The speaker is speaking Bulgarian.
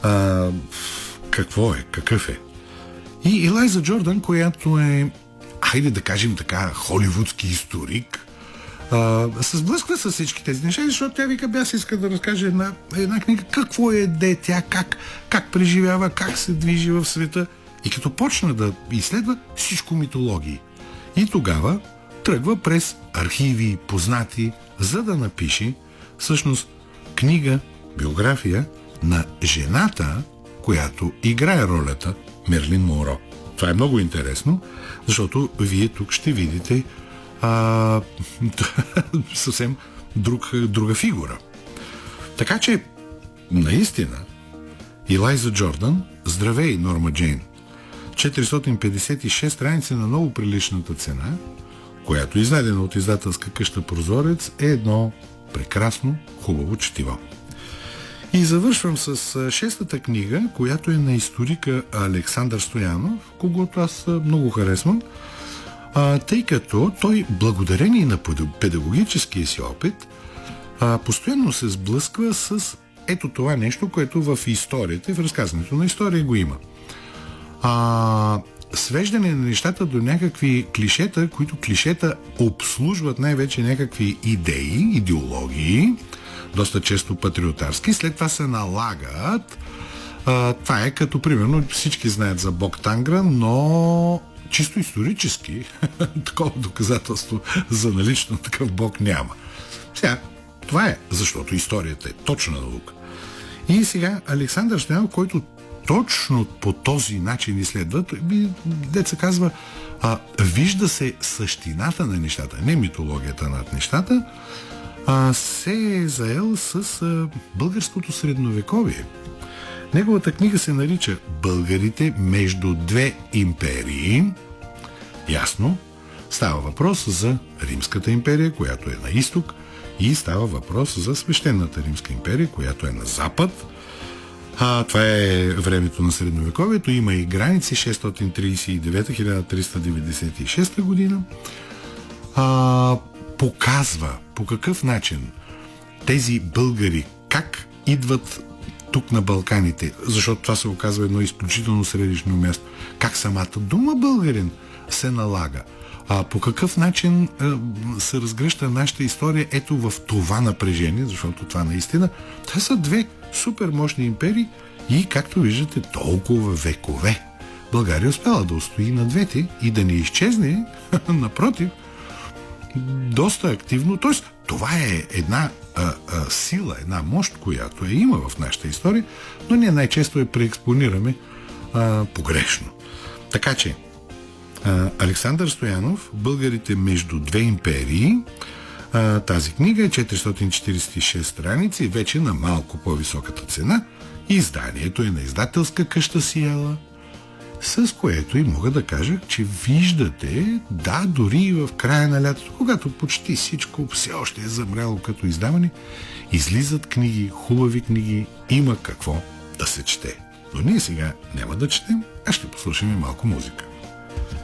А, какво е? Какъв е? И Елайза Джордан, която е, хайде да кажем така, холивудски историк, се сблъсква с всички тези неща, защото тя вика, аз иска да разкаже една книга, какво е тя, как преживява, как се движи в света. И като почна да изследва всичко митологии. И тогава тръгва през архиви, познати, за да напише всъщност книга, биография на жената, която играе ролята Мерлин Монро. Това е много интересно, защото вие тук ще видите съвсем друга фигура. Така че, наистина, Елайза Джордан, здравей, Норма Джейн, 456 страници на много приличната цена, която издадена от издателска къща Прозорец, е едно прекрасно, хубаво четиво. И завършвам с шестата книга, която е на историка Александър Стоянов, когото аз много харесвам, тъй като той, благодарение на педагогическия си опит, постоянно се сблъсква с ето това нещо, което в историята, в разказването на история го има. Свеждане на нещата до някакви клишета, които клишета обслужват най-вече някакви идеи, идеологии, доста често патриотарски, след това се налагат. Това е като, примерно, всички знаят за Бог Тангра, но чисто исторически такова доказателство за налично такъв Бог няма. Сега, това е, защото историята е точна наука. И сега Александър Стоянов, който точно по този начин изследва, деца казва, вижда се същината на нещата, не митологията над нещата, се е заел с българското средновековие. Неговата книга се нарича "Българите между две империи". Ясно, става въпрос за Римската империя, която е на изток, и става въпрос за Свещената Римска империя, която е на запад. Това е времето на средновековието. Има и граници 639-1396 година. Показва по какъв начин тези българи как идват тук на Балканите, защото това се оказва едно изключително средищно място. Как самата дума българин се налага. По какъв начин се разгръща нашата история ето в това напрежение, защото това наистина, това са две супер мощни империи и, както виждате, толкова векове България успяла да устои на двете и да не изчезне, напротив, доста активно. Тоест, това е една сила, една мощ, която има в нашата история, но ние най-често я преекспонираме погрешно. Така че, Александър Стоянов, "Българите между две империи", тази книга е 446 страници, вече на малко по-високата цена. Изданието е на издателска къща Сиела, с което и мога да кажа, че виждате, да, дори и в края на лятото, когато почти всичко все още е замряло като издаване, излизат книги, хубави книги, има какво да се чете. Но ние сега няма да четем, а ще послушаме малко музика.